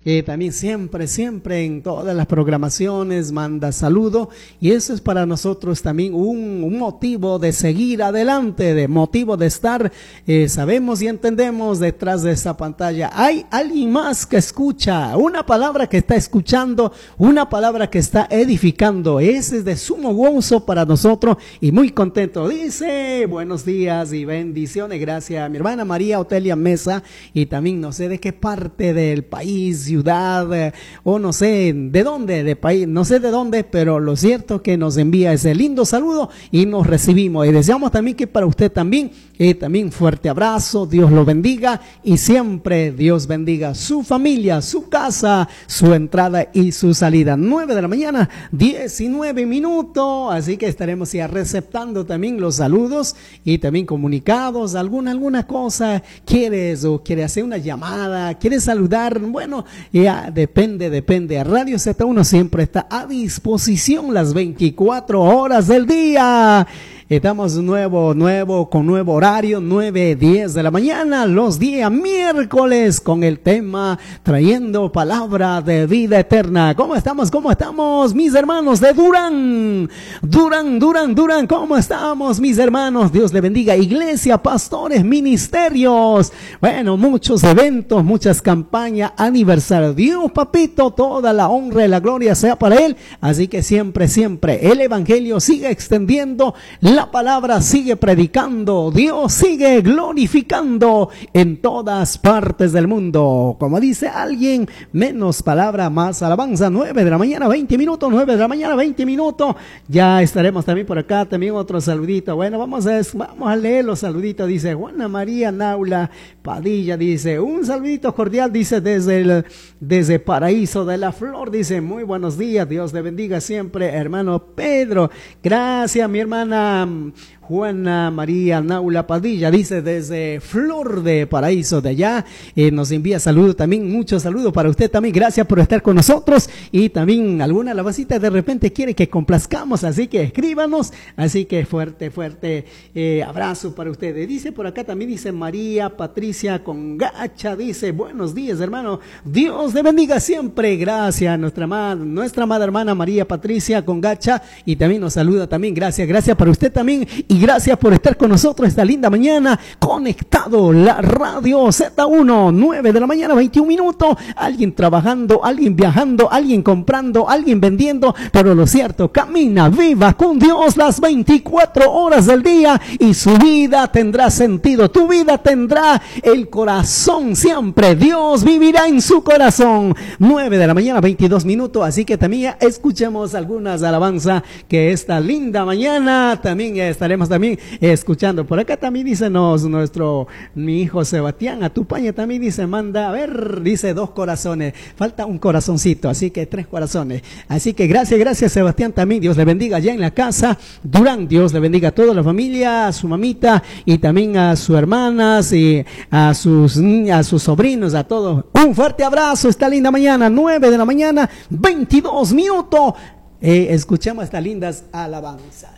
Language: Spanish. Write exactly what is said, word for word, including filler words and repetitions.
eh, también siempre, siempre en todas las programaciones manda saludo, y eso es para nosotros también un, un motivo de seguir adelante, de motivo de estar, eh, sabemos y entendemos detrás de esa pantalla hay alguien más que escucha, una palabra que está escuchando, una palabra que está edificando. Ese es de sumo gozo para nosotros y muy contento. Dice, buenos días y bendiciones, gracias a mi hermana María Otelia Mesa, y también no sé de qué parte del país, ciudad, eh, o no sé de dónde, de país, no sé de dónde, pero lo cierto que nos envía ese lindo saludo y nos recibimos. Y deseamos también que para usted también, eh, también fuerte abrazo, Dios lo bendiga y siempre Dios bendiga su familia, su casa, su entrada y su salida. Nueve de la mañana, diecinueve minutos, así que estaremos ya receptando también los saludos y también comunicados, alguna, alguna cosa, quieres o quieres hacer una llamada, quieres saludar, bueno, ya depende, depende. Radio Z uno siempre está a disposición las veinticuatro horas del día. Estamos nuevo, nuevo, con nuevo horario, nueve, diez de la mañana, los días miércoles, con el tema trayendo palabra de vida eterna. ¿Cómo estamos? ¿Cómo estamos, mis hermanos de Durán? Durán, Durán, Durán, ¿cómo estamos, mis hermanos? Dios le bendiga. Iglesia, pastores, ministerios. Bueno, muchos eventos, muchas campañas, aniversario. Dios, papito, toda la honra y la gloria sea para Él. Así que siempre, siempre, el evangelio sigue extendiendo. La palabra sigue predicando, Dios sigue glorificando en todas partes del mundo. Como dice alguien, menos palabra, más alabanza. Nueve de la mañana, veinte minutos, nueve de la mañana, veinte minutos. Ya estaremos también por acá, también otro saludito. Bueno, vamos a, vamos a leer los saluditos. Dice Juana María Naula Padilla, dice, un saludito cordial, dice, desde el, desde Paraíso de la Flor, dice, muy buenos días, Dios le bendiga siempre, hermano Pedro. Gracias, mi hermana Juana María Naula Padilla, dice desde Flor de Paraíso de allá, eh, nos envía saludos también, muchos saludos para usted también, gracias por estar con nosotros, y también alguna alabacita de repente quiere que complazcamos, así que escríbanos, así que fuerte, fuerte eh, abrazo para ustedes. Dice por acá también, dice María Patricia Congacha, dice, buenos días hermano, Dios le bendiga siempre, gracias a nuestra amada, nuestra amada hermana María Patricia Congacha, y también nos saluda también, gracias, gracias para usted también, y gracias por estar con nosotros esta linda mañana, conectado la radio Z uno, nueve de la mañana, veintiún minutos, alguien trabajando, alguien viajando, alguien comprando, alguien vendiendo, pero lo cierto, camina, viva con Dios las veinticuatro horas del día y su vida tendrá sentido, tu vida tendrá el corazón siempre, Dios vivirá en su corazón. Nueve de la mañana, veintidós minutos, así que también escuchemos algunas alabanzas que esta linda mañana también estaremos también escuchando. Por acá también dice nos, nuestro, mi hijo Sebastián Atupaña también dice, manda, a ver, dice dos corazones, falta un corazoncito, así que tres corazones. Así que gracias, gracias Sebastián también, Dios le bendiga allá en la casa Durán, Dios le bendiga a toda la familia, a su mamita y también a sus hermanas y a sus, a sus sobrinos, a todos. Un fuerte abrazo esta linda mañana, nueve de la mañana, veintidós minutos, eh, escuchamos estas lindas alabanzas.